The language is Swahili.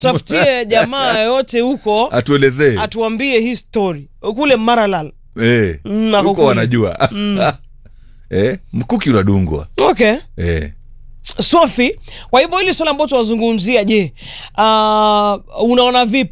Tafutie jamaa yote huko atuelezee, atuambie hii story kule Maralal. Huko wanajua. Mkuki unadungwa. Okay. Sophie, kwa hivyo hili swala ambalo tunazungumzia, je, unaona vipi?